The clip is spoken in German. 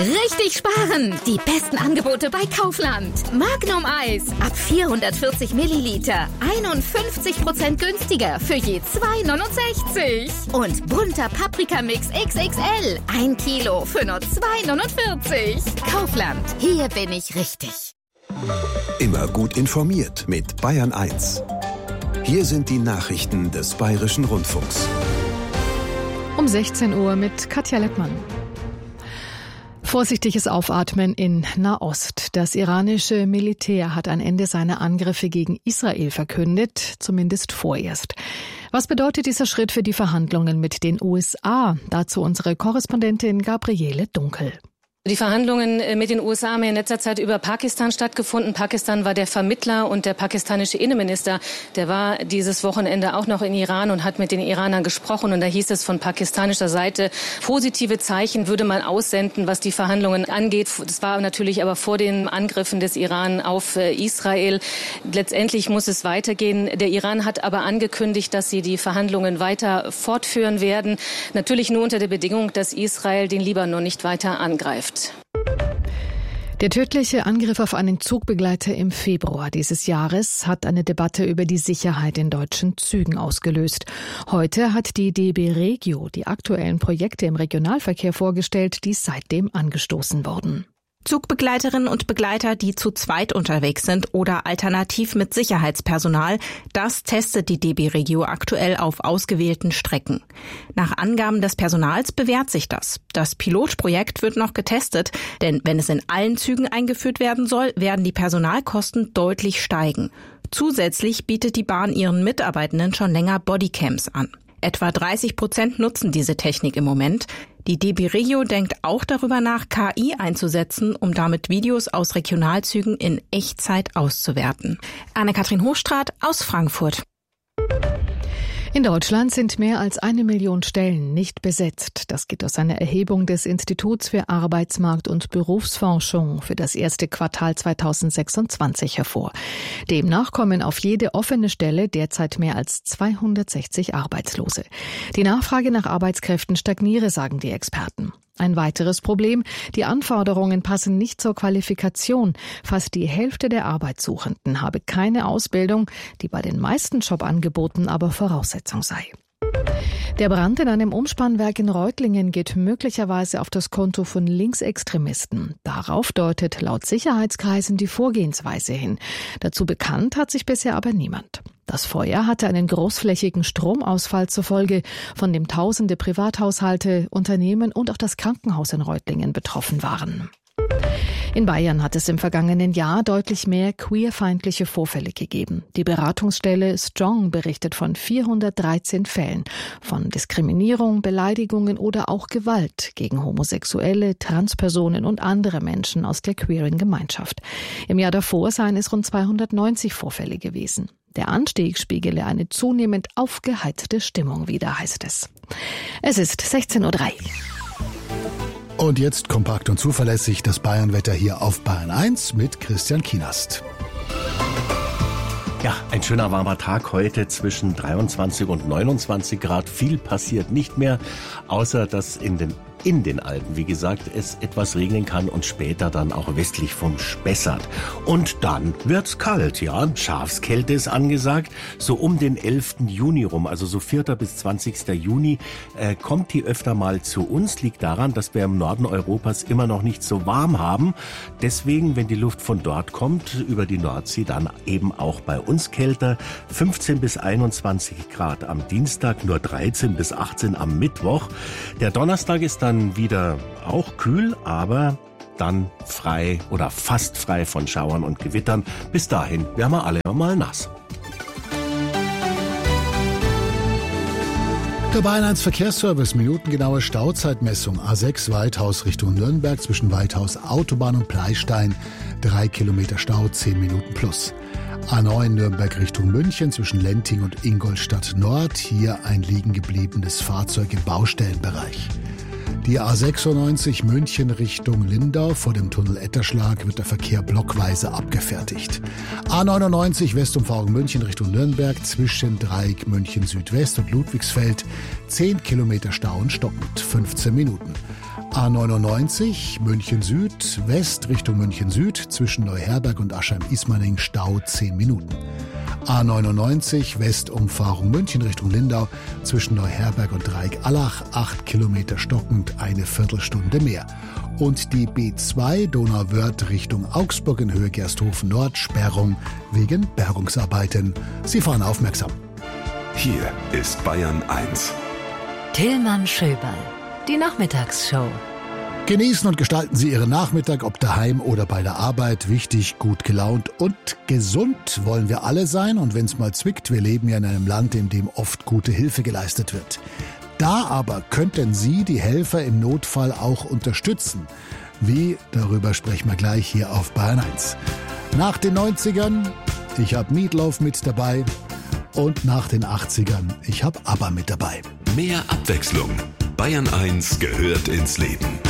Richtig sparen! Die besten Angebote bei Kaufland. Magnum Eis ab 440 Milliliter. 51% günstiger für je 2,69. Und bunter Paprikamix XXL. 1 Kilo für nur 2,49. Kaufland. Hier bin ich richtig. Immer gut informiert mit Bayern 1. Hier sind die Nachrichten des Bayerischen Rundfunks. Um 16 Uhr mit Katja Leppmann. Vorsichtiges Aufatmen in Nahost. Das iranische Militär hat ein Ende seiner Angriffe gegen Israel verkündet, zumindest vorerst. Was bedeutet dieser Schritt für die Verhandlungen mit den USA? Dazu unsere Korrespondentin Gabriele Dunkel. Die Verhandlungen mit den USA haben in letzter Zeit über Pakistan stattgefunden. Pakistan war der Vermittler und der pakistanische Innenminister, der war dieses Wochenende auch noch in Iran und hat mit den Iranern gesprochen. Und da hieß es von pakistanischer Seite, positive Zeichen würde man aussenden, was die Verhandlungen angeht. Das war natürlich aber vor den Angriffen des Iran auf Israel. Letztendlich muss es weitergehen. Der Iran hat aber angekündigt, dass sie die Verhandlungen weiter fortführen werden. Natürlich nur unter der Bedingung, dass Israel den Libanon nicht weiter angreift. Der tödliche Angriff auf einen Zugbegleiter im Februar dieses Jahres hat eine Debatte über die Sicherheit in deutschen Zügen ausgelöst. Heute hat die DB Regio die aktuellen Projekte im Regionalverkehr vorgestellt, die seitdem angestoßen wurden. Zugbegleiterinnen und Begleiter, die zu zweit unterwegs sind oder alternativ mit Sicherheitspersonal, das testet die DB Regio aktuell auf ausgewählten Strecken. Nach Angaben des Personals bewährt sich das. Das Pilotprojekt wird noch getestet, denn wenn es in allen Zügen eingeführt werden soll, werden die Personalkosten deutlich steigen. Zusätzlich bietet die Bahn ihren Mitarbeitenden schon länger Bodycams an. Etwa 30% nutzen diese Technik im Moment. Die DB Regio denkt auch darüber nach, KI einzusetzen, um damit Videos aus Regionalzügen in Echtzeit auszuwerten. Anne-Kathrin Hochstraat aus Frankfurt. In Deutschland sind mehr als 1 Million Stellen nicht besetzt. Das geht aus einer Erhebung des Instituts für Arbeitsmarkt- und Berufsforschung für das erste Quartal 2026 hervor. Demnach kommen auf jede offene Stelle derzeit mehr als 260 Arbeitslose. Die Nachfrage nach Arbeitskräften stagniere, sagen die Experten. Ein weiteres Problem, die Anforderungen passen nicht zur Qualifikation. Fast die Hälfte der Arbeitssuchenden habe keine Ausbildung, die bei den meisten Jobangeboten aber Voraussetzung sei. Der Brand in einem Umspannwerk in Reutlingen geht möglicherweise auf das Konto von Linksextremisten. Darauf deutet laut Sicherheitskreisen die Vorgehensweise hin. Dazu bekannt hat sich bisher aber niemand. Das Feuer hatte einen großflächigen Stromausfall zur Folge, von dem tausende Privathaushalte, Unternehmen und auch das Krankenhaus in Reutlingen betroffen waren. In Bayern hat es im vergangenen Jahr deutlich mehr queerfeindliche Vorfälle gegeben. Die Beratungsstelle Strong berichtet von 413 Fällen von Diskriminierung, Beleidigungen oder auch Gewalt gegen Homosexuelle, Transpersonen und andere Menschen aus der queeren Gemeinschaft. Im Jahr davor seien es rund 290 Vorfälle gewesen. Der Anstieg spiegele eine zunehmend aufgeheizte Stimmung wider, heißt es. Es ist 16:03 Uhr. Und jetzt kompakt und zuverlässig das Bayernwetter hier auf Bayern 1 mit Christian Kienast. Ja, ein schöner warmer Tag heute zwischen 23 und 29 Grad. Viel passiert nicht mehr, außer dass in den Alpen, wie gesagt, es etwas regnen kann und später dann auch westlich vom Spessart. Und dann wird's kalt, ja. Schafskälte ist angesagt. So um den 11. Juni rum, also so 4. bis 20. Juni, kommt die öfter mal zu uns. Liegt daran, dass wir im Norden Europas immer noch nicht so warm haben. Deswegen, wenn die Luft von dort kommt, über die Nordsee, dann eben auch bei uns kälter. 15 bis 21 Grad am Dienstag, nur 13 bis 18 am Mittwoch. Der Donnerstag ist dann wieder auch kühl, aber dann frei oder fast frei von Schauern und Gewittern. Bis dahin werden wir alle mal nass. Der Bayern 1 Verkehrsservice, minutengenaue Stauzeitmessung. A6 Weithaus Richtung Nürnberg zwischen Weithaus Autobahn und Pleistein. 3 Kilometer Stau, 10 Minuten plus. A9 Nürnberg Richtung München zwischen Lenting und Ingolstadt Nord. Hier ein liegen gebliebenes Fahrzeug im Baustellenbereich. Die A96 München Richtung Lindau vor dem Tunnel Etterschlag wird der Verkehr blockweise abgefertigt. A99 Westumfahrung München Richtung Nürnberg zwischen Dreieck München Südwest und Ludwigsfeld 10 Kilometer Stau und stockend 15 Minuten. A99 München Süd, West Richtung München Süd, zwischen Neuherberg und Aschheim-Ismaning Stau 10 Minuten. A99 Westumfahrung München Richtung Lindau, zwischen Neuherberg und Dreieck-Allach 8 Kilometer stockend, eine Viertelstunde mehr. Und die B2 Donauwörth Richtung Augsburg in Höhe Gersthofen Nord, Sperrung wegen Bergungsarbeiten. Sie fahren aufmerksam. Hier ist Bayern 1. Tillmann Schöberl, die Nachmittagsshow. Genießen und gestalten Sie Ihren Nachmittag, ob daheim oder bei der Arbeit. Wichtig, gut gelaunt und gesund wollen wir alle sein. Und wenn es mal zwickt, wir leben ja in einem Land, in dem oft gute Hilfe geleistet wird. Da aber könnten Sie die Helfer im Notfall auch unterstützen. Wie? Darüber sprechen wir gleich hier auf Bayern 1. Nach den 90ern, ich habe Meatloaf mit dabei. Und nach den 80ern, ich habe ABBA mit dabei. Mehr Abwechslung. Bayern 1 gehört ins Leben.